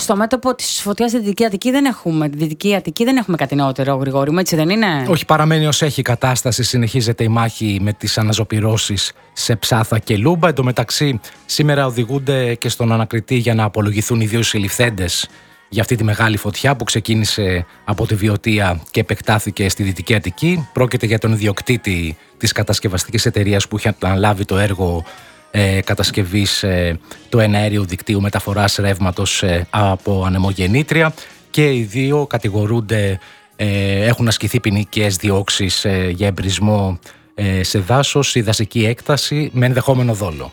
στο μέτωπο της φωτιάς στη Δυτική Αττική δεν έχουμε. Τη Δυτική Αττική δεν έχουμε κάτι νεότερο, Γρηγόρη μου, έτσι δεν είναι? Όχι, παραμένει ως έχει η κατάσταση. Συνεχίζεται η μάχη με τις αναζωπυρώσεις σε Ψάθα και Λούμπα. Εν τω μεταξύ, σήμερα οδηγούνται και στον ανακριτή για να απολογηθούν οι δύο συλληφθέντες για αυτή τη μεγάλη φωτιά που ξεκίνησε από τη Βιωτία και επεκτάθηκε στη Δυτική Αττική. Πρόκειται για τον ιδιοκτήτη της κατασκευαστικής εταιρείας που είχε αναλάβει το έργο κατασκευής του εναέριου δικτύου μεταφοράς ρεύματος από ανεμογεννήτρια, και οι δύο κατηγορούνται, έχουν ασκηθεί ποινικές διώξεις για εμπρισμό σε δάσος ή δασική έκταση με ενδεχόμενο δόλο.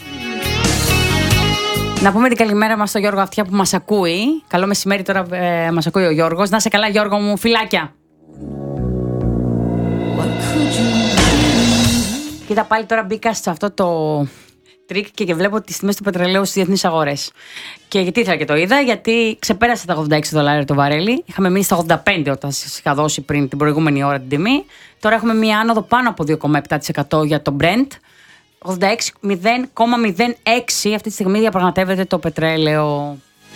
Να πούμε την καλημέρα μας στον Γιώργο Αυτιά που μας ακούει. Καλό μεσημέρι, τώρα μας ακούει ο Γιώργος. Να είσαι καλά, Γιώργο μου, φιλάκια. Κοίτα, πάλι τώρα μπήκα σε αυτό το τρίκ και βλέπω τις τιμές του πετρελαίου στις διεθνείς αγορές. Και γιατί ήθελα και το είδα, γιατί ξεπέρασε τα $86 το βαρέλι. Είχαμε μείνει στα 85 όταν σας είχα δώσει πριν την προηγούμενη ώρα την τιμή. Τώρα έχουμε μία άνοδο πάνω από 2,7% για το Brent. 86,06 αυτή τη στιγμή διαπραγματεύεται το πετρέλαιο.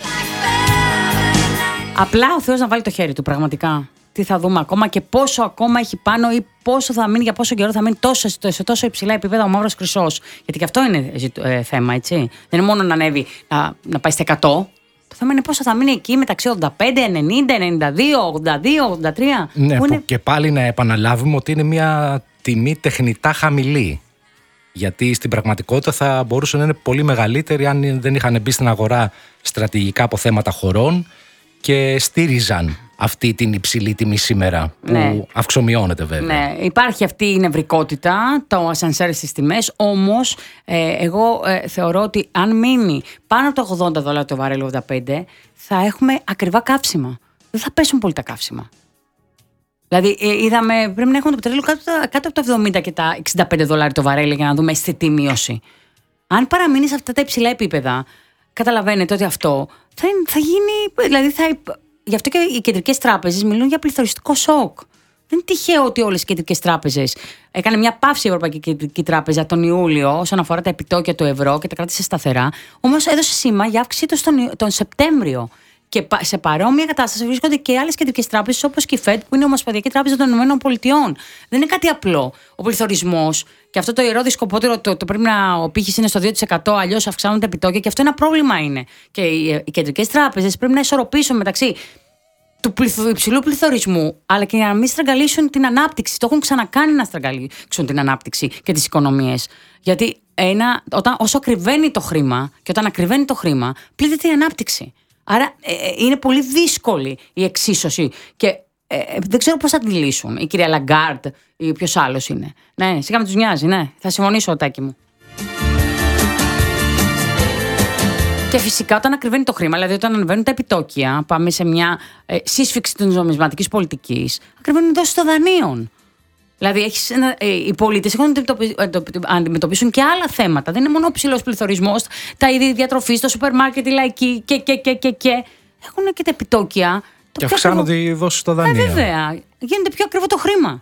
Απλά ο Θεός να βάλει το χέρι του, πραγματικά. Τι θα δούμε ακόμα και πόσο ακόμα έχει πάνω ή πόσο θα μείνει, για πόσο καιρό θα μείνει σε τόσο υψηλά επίπεδα ο μαύρος χρυσός. Γιατί και αυτό είναι θέμα, έτσι. Δεν είναι μόνο να ανέβει, να πάει στα 100. Το θέμα είναι πόσο θα μείνει εκεί μεταξύ 85, 90, 92, 82, 83. Ναι, που είναι... και πάλι να επαναλάβουμε ότι είναι μια τιμή τεχνητά χαμηλή. Γιατί στην πραγματικότητα θα μπορούσε να είναι πολύ μεγαλύτερη αν δεν είχαν μπει στην αγορά στρατηγικά αποθέματα χωρών και στήριζαν αυτή την υψηλή τιμή σήμερα, που ναι, αυξομειώνεται βέβαια. Ναι, υπάρχει αυτή η νευρικότητα, το ασανσέρ στις τιμές, όμως εγώ θεωρώ ότι αν μείνει πάνω από το $80 το βαρέλι 85, θα έχουμε ακριβά καύσιμα. Δεν θα πέσουν πολύ τα καύσιμα. Δηλαδή, είδαμε, πρέπει να έχουμε το πετρέλαιο κάτω από το 70 και τα $65 το βαρέλι για να δούμε αισθητή μείωση. Αν παραμείνει σε αυτά τα υψηλά επίπεδα, καταλαβαίνετε ότι αυτό θα γίνει. Δηλαδή, γι' αυτό και οι κεντρικές τράπεζες μιλούν για πληθωριστικό σοκ. Δεν είναι τυχαίο ότι όλες οι κεντρικές τράπεζες. Έκανε μια παύση η Ευρωπαϊκή Κεντρική Τράπεζα τον Ιούλιο όσον αφορά τα επιτόκια του ευρώ και τα κράτησε σταθερά. Όμως έδωσε σήμα για αύξηση τον Σεπτέμβριο. Και σε παρόμοια κατάσταση βρίσκονται και άλλες κεντρικές τράπεζες όπως και η Fed, που είναι η Ομοσπονδιακή Τράπεζα των ΗΠΑ. Δεν είναι κάτι απλό. Ο πληθωρισμός και αυτό το ιερό δισκοπότηρο, το πρέπει ο πύχης είναι στο 2%, αλλιώς αυξάνουν τα επιτόκια, και αυτό ένα πρόβλημα είναι. Και οι κεντρικές τράπεζες πρέπει να ισορροπήσουν μεταξύ του υψηλού πληθωρισμού, αλλά και για να μην στραγγαλίσουν την ανάπτυξη. Το έχουν ξανακάνει να στραγγαλίσουν την ανάπτυξη και τις οικονομίες. Γιατί όσο ακριβένει το χρήμα, και όταν ακριβένει το χρήμα, πλήττεται η ανάπτυξη. Άρα είναι πολύ δύσκολη η εξίσωση και δεν ξέρω πώς θα τη λύσουν. Η κυρία Λαγκάρντ ή ποιος άλλος είναι. Ναι, σιγά με τους νοιάζει, ναι. Θα συμφωνήσω, Τάκη μου. Και φυσικά όταν ακριβένει το χρήμα, δηλαδή όταν ανεβαίνουν τα επιτόκια, πάμε σε μια σύσφυξη της νομισματικής πολιτικής, ακριβένουν οι δόσεις των δανείων. Δηλαδή οι πολίτες έχουν να αντιμετωπίσουν και άλλα θέματα. Δεν είναι μόνο ο ψηλός πληθωρισμός, τα είδη διατροφής, το σούπερ μάρκετ, οι λαϊκοί και. Έχουν και τα επιτόκια. Και αυξάνονται οι δόσεις στο δανείο. Βέβαια. Γίνεται πιο ακριβό το χρήμα.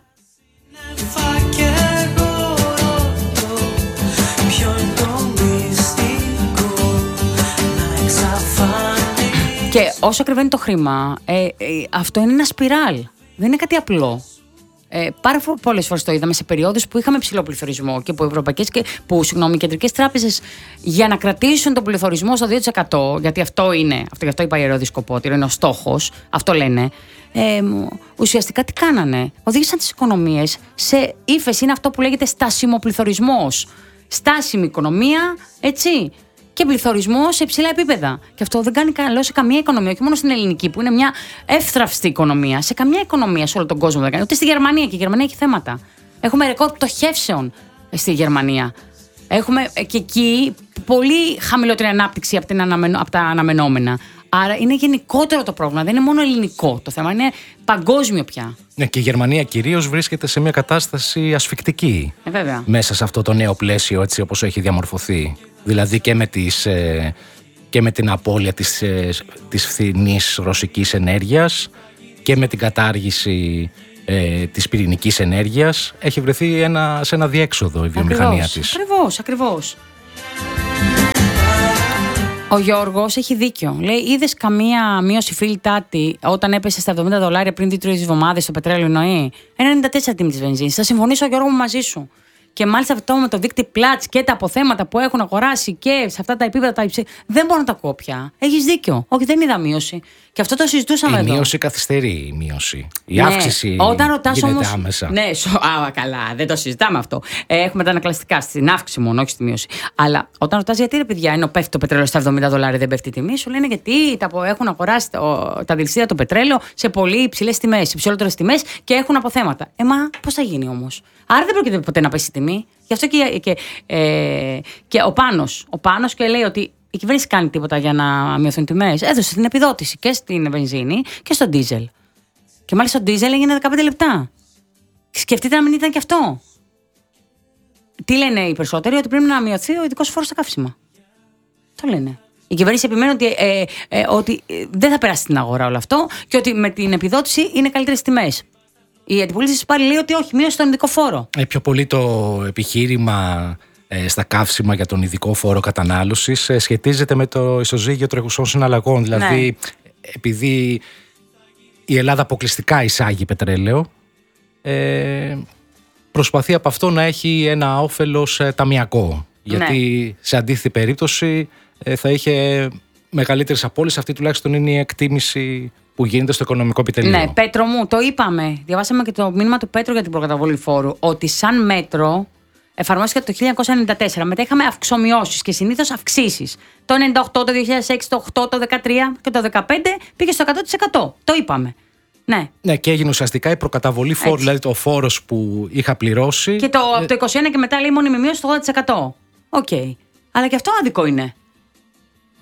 Και όσο ακριβένει το χρήμα, αυτό είναι ένα σπιράλ. Δεν είναι κάτι απλό. Πάρα πολλές φορές το είδαμε σε περιόδους που είχαμε ψηλό πληθωρισμό και που κεντρικές τράπεζες, για να κρατήσουν τον πληθωρισμό στο 2%, γιατί αυτό είναι, γι' αυτό είπα ιερό δισκοπότηρο, είναι ο στόχος, αυτό λένε, ουσιαστικά τι κάνανε? Οδήγησαν τις οικονομίες σε ύφεση, είναι αυτό που λέγεται στάσιμο πληθωρισμός. Στάσιμη οικονομία, έτσι, και πληθωρισμό σε υψηλά επίπεδα. Και αυτό δεν κάνει καλό σε καμία οικονομία, όχι μόνο στην ελληνική, που είναι μια εύθραυστη οικονομία. Σε καμία οικονομία σε όλο τον κόσμο δεν κάνει. Ούτε στη Γερμανία, και η Γερμανία έχει θέματα. Έχουμε ρεκόρ πτωχεύσεων στη Γερμανία. Έχουμε και εκεί πολύ χαμηλότερη ανάπτυξη από τα αναμενόμενα. Άρα είναι γενικότερο το πρόβλημα, δεν είναι μόνο ελληνικό το θέμα, είναι παγκόσμιο πια. Ναι, και η Γερμανία κυρίως βρίσκεται σε μια κατάσταση ασφικτική. Βέβαια. Μέσα σε αυτό το νέο πλαίσιο, έτσι όπως έχει διαμορφωθεί. Δηλαδή και με την απώλεια της φθηνής ρωσικής ενέργειας και με την κατάργηση της πυρηνικής ενέργειας έχει βρεθεί σε ένα διέξοδο η βιομηχανία της. Ακριβώς. Ο Γιώργος έχει δίκιο. Λέει, είδες καμία μείωση, φίλη Τάτη, όταν έπεσε στα $70 πριν 2-3 εβδομάδες το πετρέλαιο, εννοεί? 1,94 τιμή της βενζίνης. Θα συμφωνήσω, Γιώργο μου, μαζί σου. Και μάλιστα αυτό με το δίκτυο Πλάτς και τα αποθέματα που έχουν αγοράσει και σε αυτά τα επίπεδα τα υψηλά. Δεν μπορώ να τα ακούω πια. Έχεις δίκιο. Όχι, δεν είδα μείωση. Και αυτό το συζητούσαμε εδώ. Η μείωση καθυστερεί, η μείωση. Η αύξηση όταν ρωτάς γίνεται όμως, άμεσα. Ναι, καλά, δεν το συζητάμε αυτό. Έχουμε τα ανακλαστικά στην αύξηση μόνο, όχι στη μείωση. Αλλά όταν ρωτάς γιατί, ρε παιδιά, ενώ πέφτει το πετρέλαιο στα $70 δεν πέφτει η τιμή, σου λένε γιατί έχουν αγοράσει τα δηληστήρια το πετρέλαιο σε πολύ υψηλές τιμές, σε υψηλότερες τιμές και έχουν αποθέματα. Μα πώς θα γίνει όμως? Άρα δεν πρόκειται ποτέ να πέσει η τιμή. Γι' αυτό και ο Πάνος και λέει ότι η κυβέρνηση κάνει τίποτα για να μειωθούν τιμές. Έδωσε την επιδότηση και στην βενζίνη και στο ντίζελ. Και μάλιστα το ντίζελ έγινε 15 λεπτά. Σκεφτείτε να μην ήταν και αυτό. Τι λένε οι περισσότεροι? Ότι πρέπει να μειωθεί ο ειδικός φόρος στα καύσιμα. Το λένε. Η κυβέρνηση επιμένει ότι δεν θα περάσει στην αγορά όλο αυτό και ότι με την επιδότηση είναι καλύτερες τιμές. Η αντιπολίτευση πάλι λέει ότι όχι, μείωσε τον ειδικό φόρο. Πιο πολύ το επιχείρημα στα καύσιμα για τον ειδικό φόρο κατανάλωσης σχετίζεται με το ισοζύγιο τρεχουσών συναλλαγών. Δηλαδή, επειδή η Ελλάδα αποκλειστικά εισάγει πετρέλαιο, προσπαθεί από αυτό να έχει ένα όφελος ταμιακό. Γιατί σε αντίθετη περίπτωση θα είχε μεγαλύτερες απώλειες. Αυτή τουλάχιστον είναι η εκτίμηση που γίνεται στο οικονομικό επιτελείο. Ναι, Πέτρο μου, το είπαμε. Διαβάσαμε και το μήνυμα του Πέτρου για την προκαταβολή φόρου. Ότι σαν μέτρο εφαρμόστηκε το 1994. Μετά είχαμε αυξομειώσεις και συνήθως αυξήσεις. Το 98, το 2006, το 8, το 2013 και το 2015 πήγε στο 100%. Το είπαμε. Ναι, και έγινε ουσιαστικά η προκαταβολή φόρου, δηλαδή το φόρος που είχα πληρώσει. Και το 21 και μετά λέει μόνιμη μείωση στο 80%. Οκ. Αλλά και αυτό άδικο είναι.